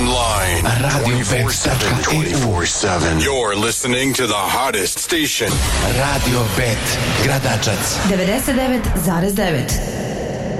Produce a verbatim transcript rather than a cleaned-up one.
online. radio bet dot e u. You're listening to the hottest station. Radio Bet, Gradačac. devedeset devet zarez devet.